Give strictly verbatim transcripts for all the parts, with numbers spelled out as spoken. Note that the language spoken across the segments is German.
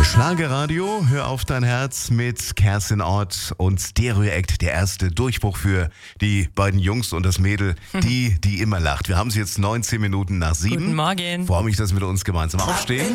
Schlagerradio, hör auf dein Herz mit Kerstin Ott und Stereo Act, der erste Durchbruch für die beiden Jungs und das Mädel, die, die immer lacht. Wir haben sie jetzt neunzehn Minuten nach sieben. Guten Morgen. Freue mich, dass wir mit uns gemeinsam aufstehen.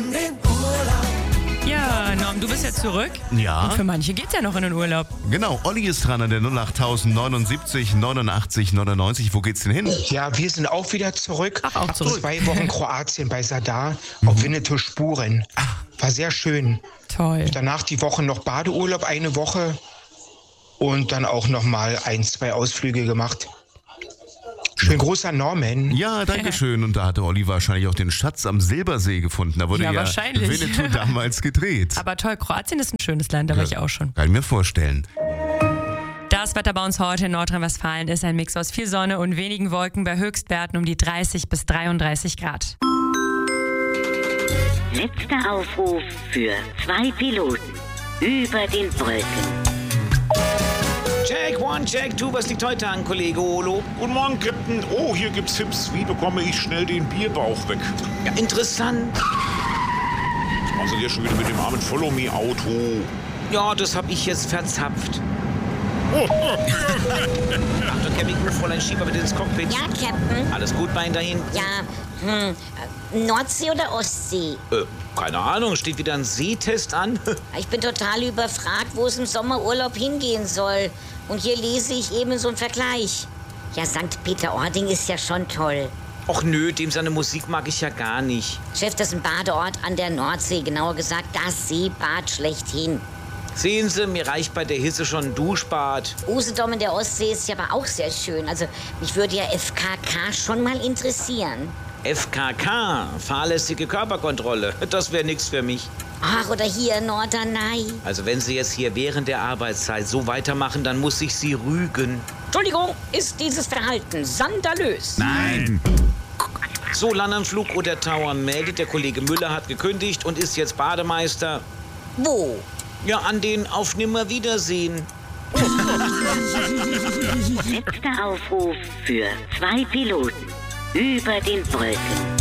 Ja, Norm, du bist ja zurück. Ja. Und für manche geht's ja noch in den Urlaub. Genau, Olli ist dran an der null acht neunundsiebzig neunundachtzig neunundneunzig. Wo geht's denn hin? Ja, wir sind auch wieder zurück. Ach, auch zurück. Zwei Wochen Kroatien bei Sadar auf Winnetou-Spuren. War sehr schön. Toll. Danach die Woche noch Badeurlaub, eine Woche. Und dann auch noch mal ein, zwei Ausflüge gemacht. Schön großer Norman. Ja, danke schön. Und da hatte Olli wahrscheinlich auch den Schatz am Silbersee gefunden. Da wurde Ja, ja, wahrscheinlich. Winnetou damals gedreht. Aber toll, Kroatien ist ein schönes Land, da war ich auch schon. Kann ich mir vorstellen. Das Wetter bei uns heute in Nordrhein-Westfalen ist ein Mix aus viel Sonne und wenigen Wolken bei Höchstwerten um die dreißig bis dreiunddreißig Grad. Letzter Aufruf für zwei Piloten über den Wolken. Check one, check two, was liegt heute an, Kollege Olo? Guten Morgen, Captain. Oh, hier gibt's Tipps. Wie bekomme ich schnell den Bierbauch weg? Ja, interessant. Was machst du hier schon wieder mit dem armen Follow-Me-Auto? Ja, das hab ich jetzt verzapft. Achtung, Chemie, Fräulein Schieber bitte ins Cockpit. Ja, Captain. Alles gut bei Ihnen dahin? Ja, hm, äh, Nordsee oder Ostsee? Äh, keine Ahnung, steht wieder ein Sehtest an? Ich bin total überfragt, wo es im Sommerurlaub hingehen soll. Und hier lese ich eben so einen Vergleich. Ja, Sankt Peter-Ording ist ja schon toll. Och nö, dem seine Musik mag ich ja gar nicht. Chef, das ist ein Badeort an der Nordsee, genauer gesagt das Seebad schlechthin. Sehen Sie, mir reicht bei der Hitze schon ein Duschbad. Usedom in der Ostsee ist ja aber auch sehr schön. Also mich würde ja F K K schon mal interessieren. F K K, fahrlässige Körperkontrolle, das wäre nix für mich. Ach, oder hier Norderney. Also wenn Sie jetzt hier während der Arbeitszeit so weitermachen, dann muss ich Sie rügen. Entschuldigung, ist dieses Verhalten skandalös? Nein. So, Landanflug oder Tower meldet, der Kollege Müller hat gekündigt und ist jetzt Bademeister. Wo? Ja, an den Auf Nimmerwiedersehen. Letzter Aufruf für zwei Piloten über den Wolken.